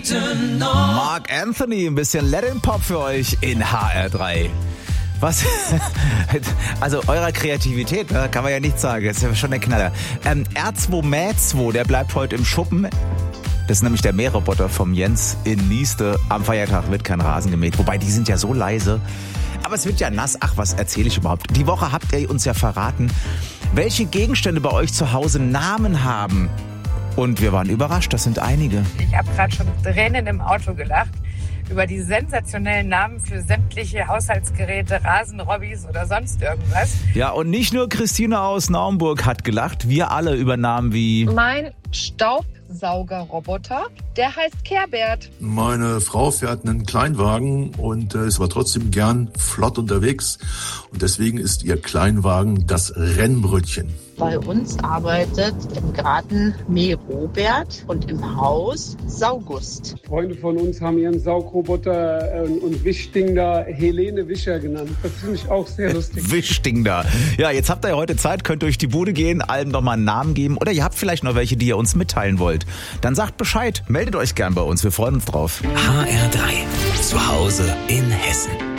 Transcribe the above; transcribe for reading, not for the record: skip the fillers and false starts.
Mark Anthony, ein bisschen Latin Pop für euch in HR3. Was? Also eurer Kreativität, ne, kann man ja nichts sagen. Das ist ja schon der Knaller. R2-Mäh2, der bleibt heute im Schuppen. Das ist nämlich der Mähroboter vom Jens in Nieste. Am Feiertag wird kein Rasen gemäht. Wobei, die sind ja so leise. Aber es wird ja nass. Ach, was erzähle ich überhaupt? Die Woche habt ihr uns ja verraten, welche Gegenstände bei euch zu Hause Namen haben. Und wir waren überrascht, das sind einige. Ich habe gerade schon Tränen im Auto gelacht über die sensationellen Namen für sämtliche Haushaltsgeräte, Rasenrobbys oder sonst irgendwas. Ja, und nicht nur Christine aus Naumburg hat gelacht, wir alle über Namen wie... Mein Staubsaugerroboter, der heißt Kerbert. Meine Frau fährt einen Kleinwagen und ist aber trotzdem gern flott unterwegs. Und deswegen ist ihr Kleinwagen das Rennbrötchen. Bei uns arbeitet im Garten Mäh-Robert und im Haus Saugust. Freunde von uns haben ihren Saugroboter und Wischding da Helene Wischer genannt. Das finde ich auch sehr lustig. Wischding da. Ja, jetzt habt ihr ja heute Zeit, könnt durch die Bude gehen, allem nochmal einen Namen geben. Oder ihr habt vielleicht noch welche, die ihr uns mitteilen wollt. Dann sagt Bescheid, meldet euch gern bei uns, wir freuen uns drauf. HR3, zu Hause in Hessen.